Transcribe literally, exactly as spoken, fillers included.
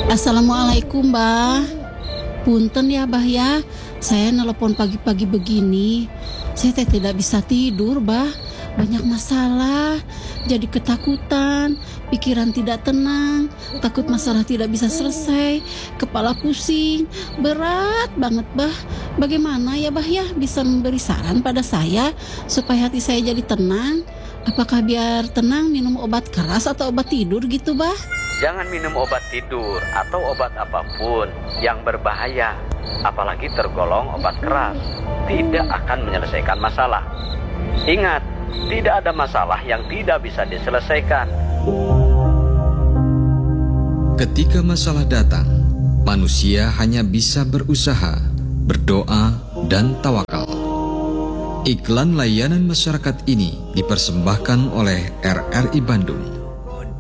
Assalamualaikum, Mbah. Punten ya, Mbah ya. Saya nelpon pagi-pagi begini. Saya teh tidak bisa tidur, Mbah. Banyak masalah. Jadi ketakutan, pikiran tidak tenang, takut masalah tidak bisa selesai, kepala pusing, berat banget, Mbah. Bagaimana ya, Mbah ya, bisa memberi saran pada saya supaya hati saya jadi tenang? Apakah biar tenang minum obat keras atau obat tidur gitu, Mbah? Jangan minum obat tidur atau obat apapun yang berbahaya, apalagi tergolong obat keras. Tidak akan menyelesaikan masalah. Ingat, tidak ada masalah yang tidak bisa diselesaikan. Ketika masalah datang, manusia hanya bisa berusaha, berdoa, dan tawakal. Iklan layanan masyarakat ini dipersembahkan oleh R R I Bandung.